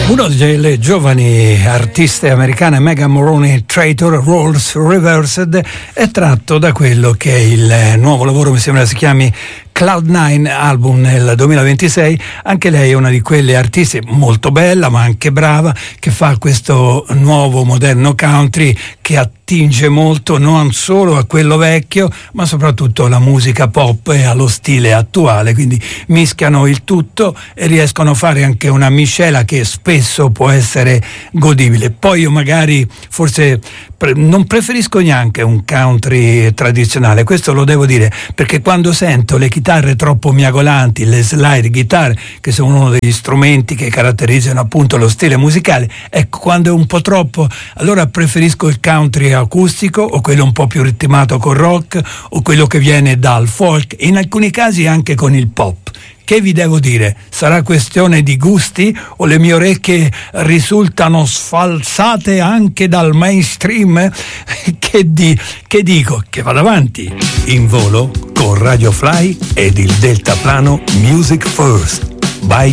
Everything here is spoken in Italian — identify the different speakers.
Speaker 1: Uno delle giovani artiste americane, Megan Moroney, Traitor, Roles Reversed, è tratto da quello che è il nuovo lavoro, mi sembra si chiami Cloud9 album nel 2026. Anche lei è una di quelle artiste molto bella ma anche brava, che fa questo nuovo moderno country che attinge molto non solo a quello vecchio ma soprattutto alla musica pop e allo stile attuale, quindi mischiano il tutto e riescono a fare anche una miscela che spesso può essere godibile. Poi io magari forse non preferisco neanche un country tradizionale, questo lo devo dire, perché quando sento le chitarre troppo miagolanti, le slide guitar, che sono uno degli strumenti che caratterizzano appunto lo stile musicale, ecco, quando è un po' troppo, allora preferisco il country acustico o quello un po' più ritmato col rock o quello che viene dal folk, in alcuni casi anche con il pop. Che vi devo dire? Sarà questione di gusti o le mie orecchie risultano sfalsate anche dal mainstream? Che dico? Che vado avanti in volo con Radio Fly ed il deltaplano Music First by